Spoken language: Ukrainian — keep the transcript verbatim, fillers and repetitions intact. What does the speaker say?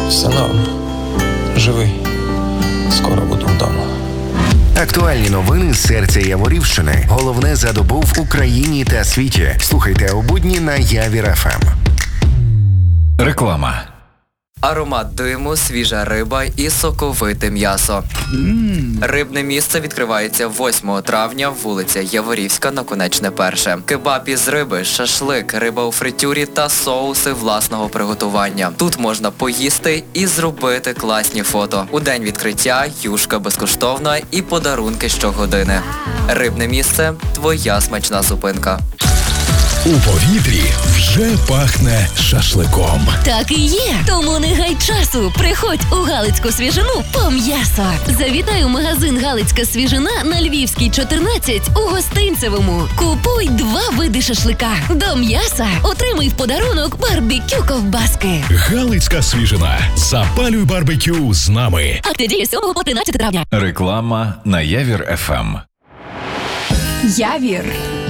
Все норм. Живий. Скоро буду вдома. Актуальні новини з серця Яворівщини. Головне за добу в Україні та світі. Слухайте у будні на Явір еф ем. Реклама. Аромат диму, свіжа риба і соковите м'ясо. Mm. Рибне місце відкривається восьмого травня, вулиця Яворівська, Наконечне перше. Кебаб із риби, шашлик, риба у фритюрі та соуси власного приготування. Тут можна поїсти і зробити класні фото. У день відкриття юшка безкоштовна і подарунки щогодини. Рибне місце – твоя смачна зупинка. У повітрі вже пахне шашликом. Так і є. Тому не гай часу. Приходь у Галицьку свіжину по м'ясо. Завітай у магазин Галицька свіжина на Львівській, чотирнадцять у Гостинцевому. Купуй два види шашлика. До м'яса отримай в подарунок барбекю ковбаски. Галицька свіжина. Запалюй барбекю з нами. Акція діє з сьомого по тринадцяте травня. Реклама на Явір еф ем. Явір